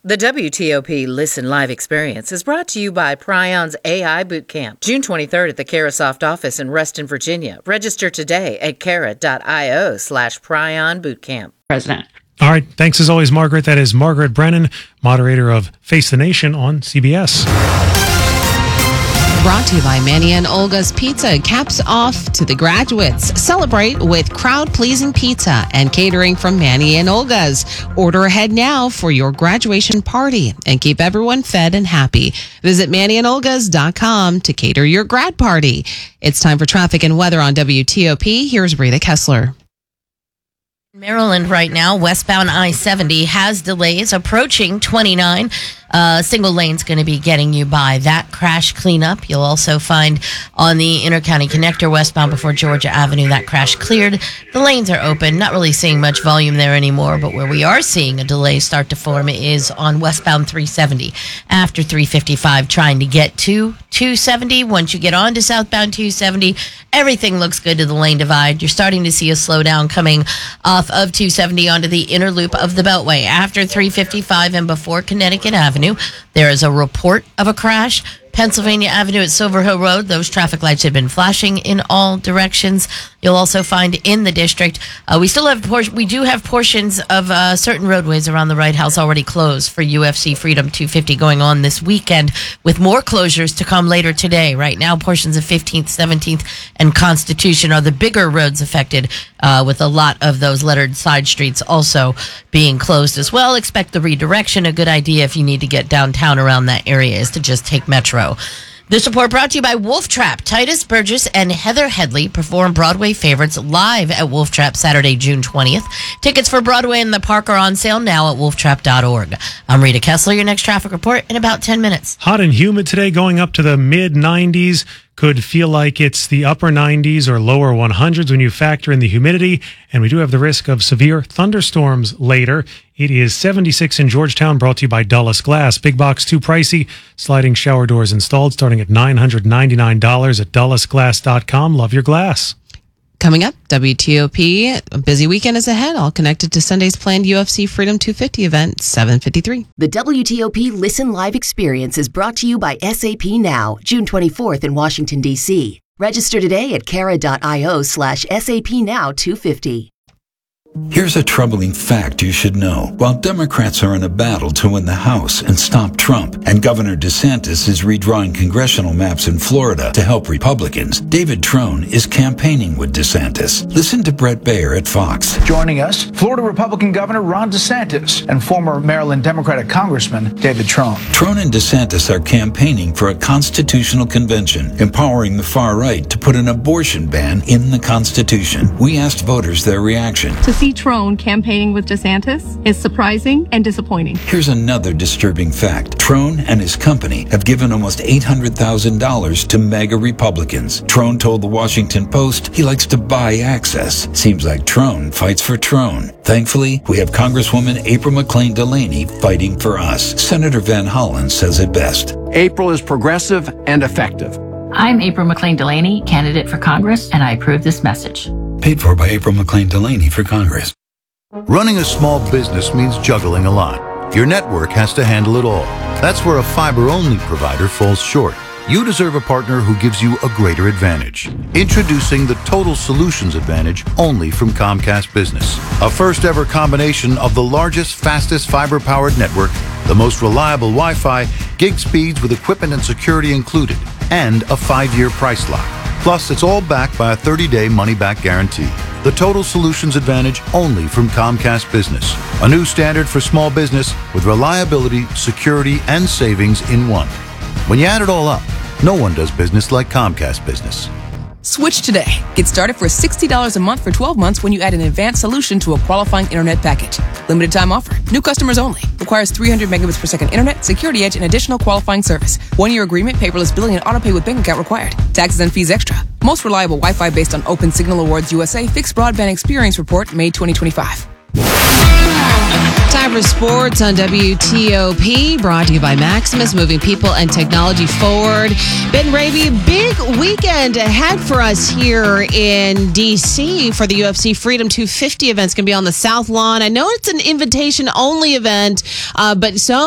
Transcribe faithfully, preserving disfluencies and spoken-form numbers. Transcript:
The W T O P Listen Live experience is brought to you by Prion's A I Bootcamp, June twenty-third at the Carasoft office in Reston, Virginia. Register today at cara.io slash Prion Bootcamp. President. All right. Thanks as always, Margaret. That is Margaret Brennan, moderator of Face the Nation on C B S. Brought to you by Manny and Olga's Pizza. Caps off to the graduates. Celebrate with crowd-pleasing pizza and catering from Manny and Olga's. Order ahead now for your graduation party and keep everyone fed and happy. Visit manny and olgas dot com to cater your grad party. It's time for traffic and weather on W T O P. Here's Rita Kessler. Maryland right now, westbound I seventy has delays approaching twenty-nine. Uh, single lane's going to be getting you by that crash cleanup. You'll also find on the Intercounty Connector westbound before Georgia Avenue, that crash cleared. The lanes are open. Not really seeing much volume there anymore, but where we are seeing a delay start to form is on westbound three seventy. After three fifty-five, trying to get to two seventy. Once you get on to southbound two seventy, everything looks good to the lane divide. You're starting to see a slowdown coming off of two seventy onto the inner loop of the Beltway. After three fifty-five and before Connecticut Avenue, there is a report of a crash. Pennsylvania Avenue at Silver Hill Road, those traffic lights have been flashing in all directions. You'll also find in the district, uh, we still have, por- we do have portions of uh, certain roadways around the Wright House already closed for U F C Freedom two fifty going on this weekend, with more closures to come later today. Right now, portions of fifteenth, seventeenth, and Constitution are the bigger roads affected, uh, with a lot of those lettered side streets also being closed as well. Expect the redirection. A good idea if you need to get downtown around that area is to just take Metro. This report brought to you by Wolf Trap. Titus Burgess and Heather Headley perform Broadway favorites live at Wolf Trap Saturday, June twentieth. Tickets for Broadway in the Park are on sale now at wolf trap dot org. I'm Rita Kessler. Your next traffic report in about ten minutes. Hot and humid today, going up to the mid nineties. Could feel like it's the upper nineties or lower hundreds when you factor in the humidity. And we do have the risk of severe thunderstorms later. It is seventy-six in Georgetown, brought to you by Dulles Glass. Big box too pricey. Sliding shower doors installed starting at nine hundred ninety-nine dollars at dulles glass dot com. Love your glass. Coming up, W T O P, a busy weekend is ahead, all connected to Sunday's planned U F C Freedom two fifty event, seven fifty-three. The W T O P Listen Live experience is brought to you by S A P Now, June twenty-fourth in Washington, D C. Register today at cara.io slash SAP Now 250. Here's a troubling fact you should know. While Democrats are in a battle to win the House and stop Trump, and Governor DeSantis is redrawing congressional maps in Florida to help Republicans, David Trone is campaigning with DeSantis. Listen to Brett Baer at Fox. Joining us, Florida Republican Governor Ron DeSantis and former Maryland Democratic Congressman David Trone. Trone and DeSantis are campaigning for a constitutional convention, empowering the far right to put an abortion ban in the Constitution. We asked voters their reaction. To see Trone campaigning with DeSantis is surprising and disappointing. Here's another disturbing fact. Trone and his company have given almost eight hundred thousand dollars to MAGA Republicans. Trone told the Washington Post he likes to buy access. Seems like Trone fights for Trone. Thankfully, we have Congresswoman April McClain Delaney fighting for us. Senator Van Hollen says it best. April is progressive and effective. I'm April McClain Delaney, candidate for Congress, and I approve this message. Paid for by April McClain Delaney for Congress. Running a small business means juggling a lot. Your network has to handle it all. That's where a fiber-only provider falls short. You deserve a partner who gives you a greater advantage. Introducing the Total Solutions Advantage only from Comcast Business. A first-ever combination of the largest, fastest fiber-powered network, the most reliable Wi-Fi, gig speeds with equipment and security included, and a five-year price lock. Plus, it's all backed by a thirty-day money-back guarantee. The Total Solutions Advantage only from Comcast Business. A new standard for small business with reliability, security, and savings in one. When you add it all up, no one does business like Comcast Business. Switch today. Get started for sixty dollars a month for twelve months when you add an advanced solution to a qualifying internet package. Limited time offer. New customers only. Requires three hundred megabits per second internet, security edge, and additional qualifying service. One-year agreement, paperless billing, and autopay with bank account required. Taxes and fees extra. Most reliable Wi-Fi based on Open Signal Awards U S A Fixed Broadband Experience Report, May twenty twenty-five. Time for sports on W T O P, brought to you by Maximus, moving people and technology forward. Ben Raby, big weekend ahead for us here in D C for the U F C Freedom two fifty event. It's going to be on the South Lawn. I know it's an invitation-only event, uh, but so